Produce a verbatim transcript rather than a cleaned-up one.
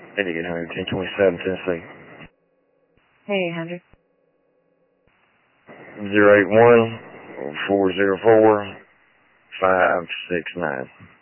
eighty-eight hundred, ten twenty-seven, Tennessee. Hey, eight hundred. zero eight one, four zero four, five six nine.